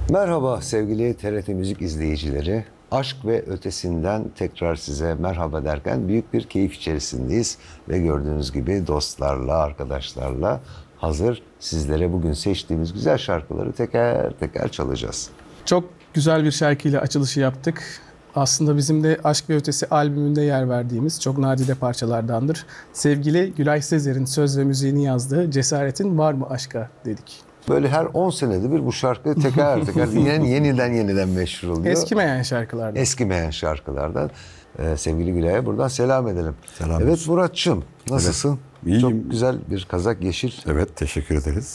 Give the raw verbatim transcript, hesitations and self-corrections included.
Merhaba sevgili T R T Müzik izleyicileri. Aşk ve ötesinden tekrar size merhaba derken büyük bir keyif içerisindeyiz. Ve gördüğünüz gibi dostlarla, arkadaşlarla hazır sizlere bugün seçtiğimiz güzel şarkıları teker teker çalacağız. Çok güzel bir şarkıyla açılışı yaptık. Aslında bizim de Aşk ve Ötesi albümünde yer verdiğimiz çok nadide parçalardandır. Sevgili Gülay Sezer'in söz ve müziğini yazdığı Cesaretin Var mı Aşka dedik. Böyle her on senede bir bu şarkı teker teker yeni, yeniden yeniden meşhur oluyor. Eskimeyen şarkılardan. Eskimeyen şarkılardan. Ee, sevgili Gülay'a buradan selam edelim. Selam Evet olsun. Muratçığım nasılsın? Evet, iyiyim. Çok güzel bir kazak yeşil. Evet, teşekkür ederiz.